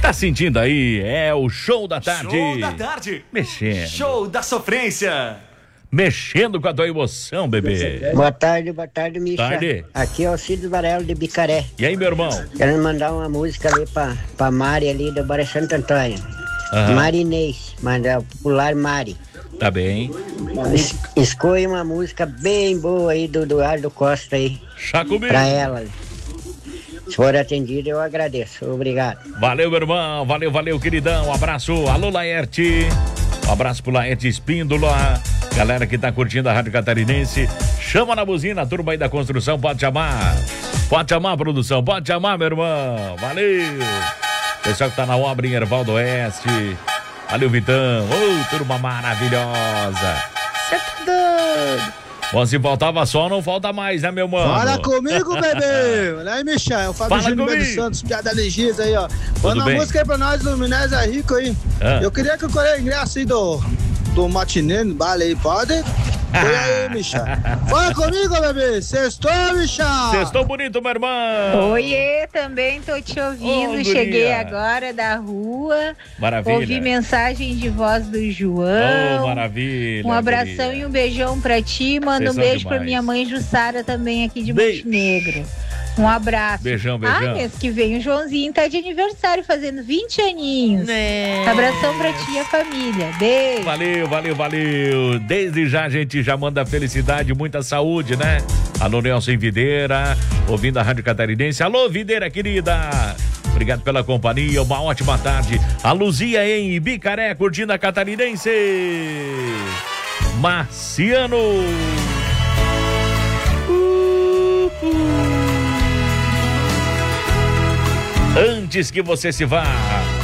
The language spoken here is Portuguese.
Tá sentindo aí? É o Show da Tarde. Show da Tarde. Mexendo. Show da Sofrência. Mexendo com a tua emoção, bebê. Boa tarde, Misha. Tarde. Aqui é o Cid Varela de Bicaré. E aí, meu irmão? Quero mandar uma música ali pra Mari ali do Bairro Santo Antônio. Mari Inês, mandar popular Mari. Tá bem. Escolhe uma música bem boa aí do Eduardo Costa aí. Chacobi. Pra ela. Se for atendido, eu agradeço. Obrigado. Valeu, meu irmão. Valeu, queridão. Um abraço. Alô, Laerte. Um abraço pro Laerte Espíndola. Galera que tá curtindo a Rádio Catarinense. Chama na buzina, a turma aí da construção. Pode chamar. Pode chamar, produção. Pode chamar, meu irmão. Valeu. Pessoal que tá na obra em Ervaldo Oeste. Valeu, Vitão. Ô, turma maravilhosa. Você tá doido. Bom, se faltava só, não falta mais, né, meu mano? Fala comigo, bebê. Olha aí, Michel. É o Fábio Júnior dos Santos, piada legis aí, ó. Manda uma música aí pra nós, Luminés é Rico aí. Eu queria que eu corresse ingresso aí do matinê, no baile aí, pode? Foi aí, Michel. Fala comigo, bebê. Sextou, Michel. Sextou bonito, meu irmão. Oiê, também tô te ouvindo. Cheguei agora da rua. Maravilha. Ouvi mensagem de voz do João. Oh, maravilha. Um abração e um beijão pra ti. Manda um beijo pra minha mãe Jussara também aqui de Montenegro. Um abraço. Beijão. Mês que vem o Joãozinho tá de aniversário, fazendo 20 aninhos. Abração pra ti e a família. Beijo. Valeu. Desde já a gente já manda felicidade, muita saúde, né? Alô, Nelson Videira, ouvindo a Rádio Catarinense. Alô, Videira, querida. Obrigado pela companhia, uma ótima tarde. A Luzia em Bicaré, curtindo a Catarinense. Marciano. Antes que você se vá,